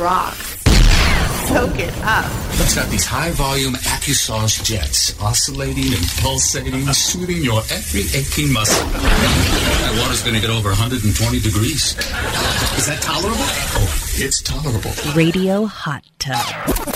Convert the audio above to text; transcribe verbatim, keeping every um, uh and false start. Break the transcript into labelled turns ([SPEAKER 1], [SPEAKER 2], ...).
[SPEAKER 1] rocks. Soak it up.
[SPEAKER 2] It's got these high-volume AccuSauce jets, oscillating and pulsating, soothing your every aching muscle. That water's going to get over one hundred twenty degrees. Is that tolerable? Oh, it's tolerable.
[SPEAKER 3] Radio Hot Tub.